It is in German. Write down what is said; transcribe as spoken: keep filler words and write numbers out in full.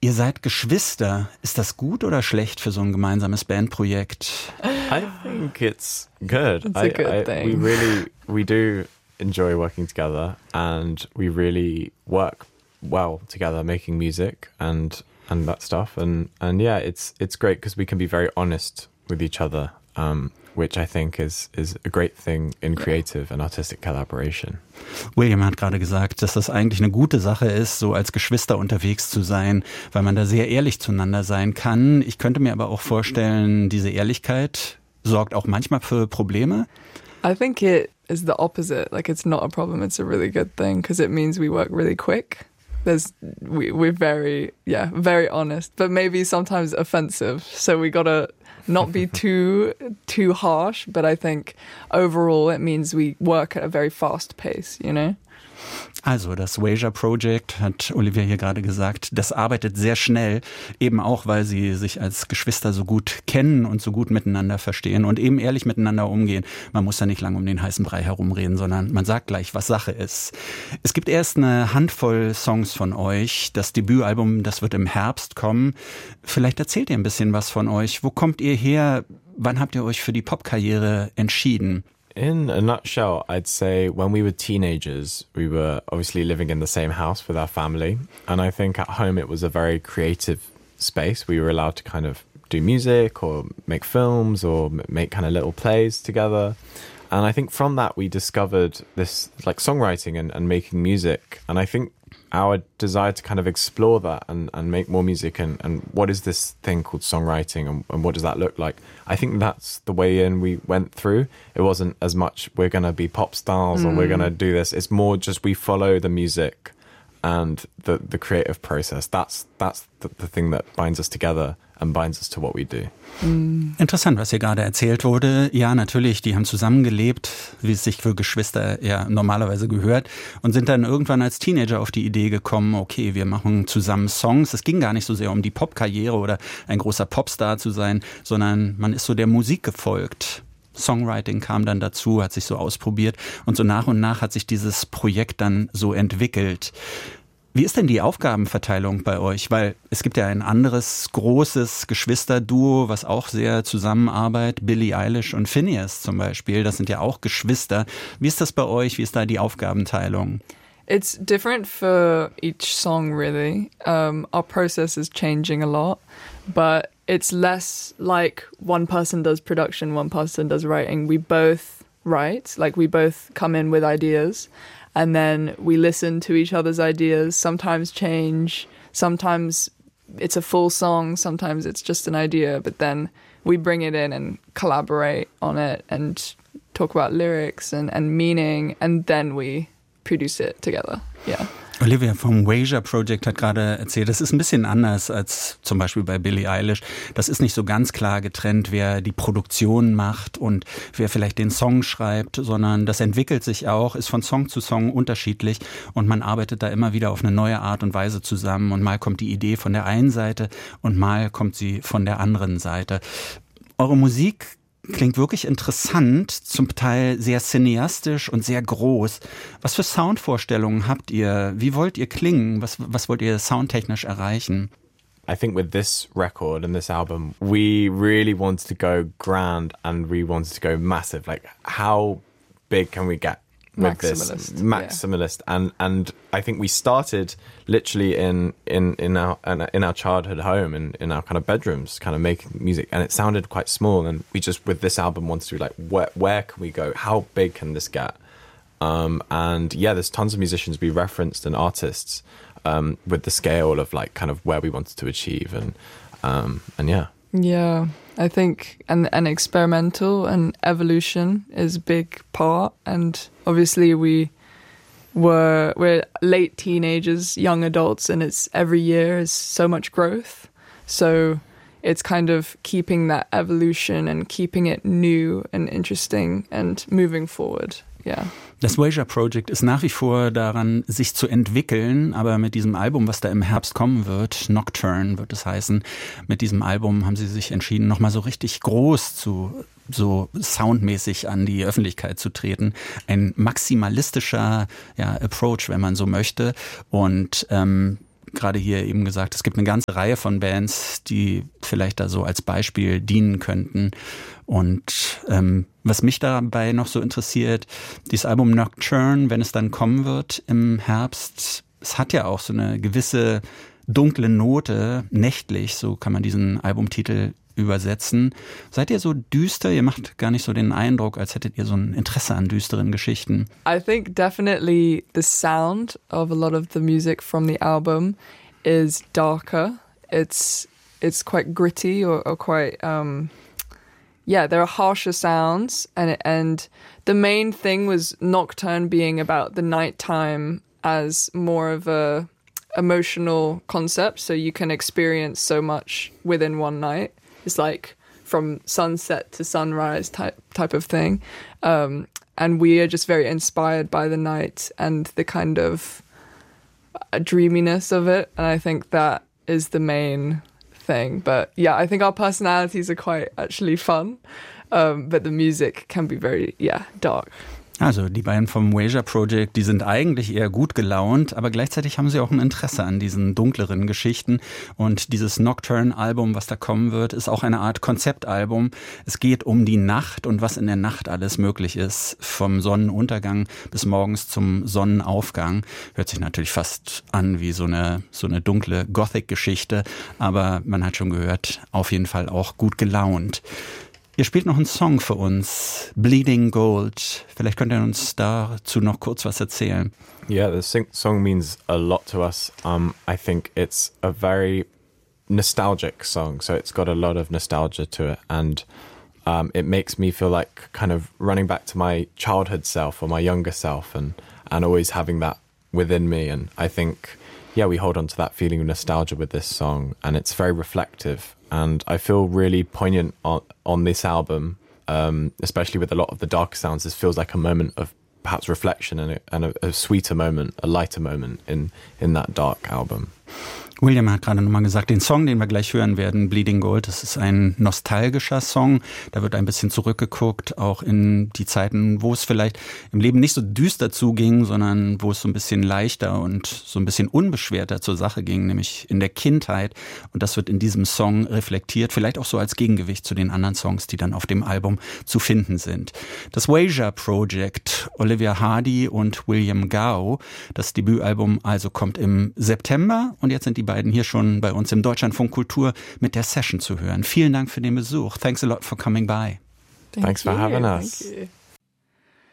Ihr seid Geschwister. Ist das gut oder schlecht für so ein gemeinsames Bandprojekt? I think it's good. It's a good I, I, thing. We really, we do enjoy working together, and we really work well together, making music and and that stuff. And and yeah, it's it's great because we can be very honest with each other, um, which I think is is a great thing in creative and artistic collaboration. William hat gerade gesagt, dass das eigentlich eine gute Sache ist, so als Geschwister unterwegs zu sein, weil man da sehr ehrlich zueinander sein kann. Ich könnte mir aber auch vorstellen, diese Ehrlichkeit sorgt auch manchmal für Probleme. I think it is the opposite. Like, it's not a problem. It's a really good thing because it means we work really quick. There's we we're very yeah very honest, but maybe sometimes offensive. So we gotta not be too too harsh. But I think overall it means we work at a very fast pace. You know. Also das Wasia Project, hat Olivia hier gerade gesagt, das arbeitet sehr schnell, eben auch, weil sie sich als Geschwister so gut kennen und so gut miteinander verstehen und eben ehrlich miteinander umgehen. Man muss da nicht lange um den heißen Brei herumreden, sondern man sagt gleich, was Sache ist. Es gibt erst eine Handvoll Songs von euch. Das Debütalbum, das wird im Herbst kommen. Vielleicht erzählt ihr ein bisschen was von euch. Wo kommt ihr her? Wann habt ihr euch für die Popkarriere entschieden? In a nutshell, I'd say when we were teenagers, we were obviously living in the same house with our family. And I think at home it was a very creative space. We were allowed to kind of do music or make films or make kind of little plays together. And I think from that we discovered this like songwriting and, and making music. And I think our desire to kind of explore that and, and make more music and, and what is this thing called songwriting and, and what does that look like? I think that's the way in we went through. It wasn't as much we're going to be pop stars mm. or we're going to do this. It's more just we follow the music and the, the creative process. That's that's the, the thing that binds us together and binds us to what we do. Interessant, was hier gerade erzählt wurde. Ja, natürlich, die haben zusammengelebt, wie es sich für Geschwister ja normalerweise gehört und sind dann irgendwann als Teenager auf die Idee gekommen, okay, wir machen zusammen Songs. Es ging gar nicht so sehr um die Popkarriere oder ein großer Popstar zu sein, sondern man ist so der Musik gefolgt. Songwriting kam dann dazu, hat sich so ausprobiert und so nach und nach hat sich dieses Projekt dann so entwickelt. Wie ist denn die Aufgabenverteilung bei euch? Weil es gibt ja ein anderes großes Geschwisterduo, was auch sehr zusammenarbeitet, Billie Eilish und Finneas zum Beispiel. Das sind ja auch Geschwister. Wie ist das bei euch? Wie ist da die Aufgabenteilung? It's different for each song, really. Um, our process is changing a lot, but it's less like one person does production, one person does writing. We both write, like we both come in with ideas. And then we listen to each other's ideas, sometimes change, sometimes it's a full song, sometimes it's just an idea, but then we bring it in and collaborate on it and talk about lyrics and, and meaning, and then we produce it together, yeah. Olivia vom Wasia Project hat gerade erzählt, das ist ein bisschen anders als zum Beispiel bei Billie Eilish. Das ist nicht so ganz klar getrennt, wer die Produktion macht und wer vielleicht den Song schreibt, sondern das entwickelt sich auch, ist von Song zu Song unterschiedlich und man arbeitet da immer wieder auf eine neue Art und Weise zusammen und mal kommt die Idee von der einen Seite und mal kommt sie von der anderen Seite. Eure Musik klingt wirklich interessant, zum Teil sehr cineastisch und sehr groß. Was für Soundvorstellungen habt ihr? Wie wollt ihr klingen? Was, was wollt ihr soundtechnisch erreichen? I think with this record and this album, we really wanted to go grand and we wanted to go massive. Like, how big can we get with Maximalist, this? Maximalist. Yeah. And and I think we started literally in in in our in our childhood home and in, in our kind of bedrooms, kind of making music, and it sounded quite small. And we just with this album wanted to be like, where where can we go? How big can this get? Um, and yeah, there's tons of musicians we referenced and artists um, with the scale of like kind of where we wanted to achieve, and um, and yeah. Yeah, I think and and experimental and evolution is a big part, and obviously we were we're late teenagers, young adults, and it's every year is so much growth. So it's kind of keeping that evolution and keeping it new and interesting and moving forward. Yeah. Das Wasia Project ist nach wie vor daran, sich zu entwickeln, aber mit diesem Album, was da im Herbst kommen wird, Nocturne wird es heißen, mit diesem Album haben sie sich entschieden, nochmal so richtig groß zu, so soundmäßig an die Öffentlichkeit zu treten. Ein maximalistischer ja, Approach, wenn man so möchte. Und ähm, gerade hier eben gesagt, es gibt eine ganze Reihe von Bands, die vielleicht da so als Beispiel dienen könnten. Und ähm, was mich dabei noch so interessiert, dieses Album Nocturne, wenn es dann kommen wird im Herbst, es hat ja auch so eine gewisse dunkle Note, nächtlich, so kann man diesen Albumtitel übersetzen. Seid ihr so düster? Ihr macht gar nicht so den Eindruck, als hättet ihr so ein Interesse an düsteren Geschichten. I think definitely the sound of a lot of the music from the album is darker. It's it's quite gritty or, or quite um yeah, there are harsher sounds, and and the main thing was Nocturne being about the nighttime as more of a emotional concept, so you can experience so much within one night. It's like from sunset to sunrise type type of thing. Um, and we are just very inspired by the night and the kind of dreaminess of it. And I think that is the main thing. But yeah, I think our personalities are quite actually fun. Um, but the music can be very, yeah, dark. Also die beiden vom Wasia Project, die sind eigentlich eher gut gelaunt, aber gleichzeitig haben sie auch ein Interesse an diesen dunkleren Geschichten. Und dieses Nocturne-Album, was da kommen wird, ist auch eine Art Konzeptalbum. Es geht um die Nacht und was in der Nacht alles möglich ist. Vom Sonnenuntergang bis morgens zum Sonnenaufgang. Hört sich natürlich fast an wie so eine, so eine dunkle Gothic-Geschichte, aber man hat schon gehört, auf jeden Fall auch gut gelaunt. Ihr spielt noch einen Song für uns, Bleeding Gold. Vielleicht könnt ihr uns dazu noch kurz was erzählen. Yeah, the sing- song means a lot to us. Um, I think it's a very nostalgic song, so it's got a lot of nostalgia to it, and um, it makes me feel like kind of running back to my childhood self or my younger self, and, and always having that within me. And I think, yeah, we hold on to that feeling of nostalgia with this song, and it's very reflective. And I feel really poignant on, on this album, um, especially with a lot of the darker sounds. This feels like a moment of perhaps reflection and a, and a, a sweeter moment, a lighter moment in, in that dark album. William hat gerade nochmal gesagt, den Song, den wir gleich hören werden, Bleeding Gold, das ist ein nostalgischer Song. Da wird ein bisschen zurückgeguckt, auch in die Zeiten, wo es vielleicht im Leben nicht so düster zuging, sondern wo es so ein bisschen leichter und so ein bisschen unbeschwerter zur Sache ging, nämlich in der Kindheit. Und das wird in diesem Song reflektiert, vielleicht auch so als Gegengewicht zu den anderen Songs, die dann auf dem Album zu finden sind. Das Wasia Project, Olivia Hardy und William Gao, das Debütalbum also kommt im September und jetzt sind die beiden hier schon bei uns im Deutschlandfunk Kultur mit der Session zu hören. Vielen Dank für den Besuch. Thanks a lot for coming by. Thank Thanks you. for having us. Thank you.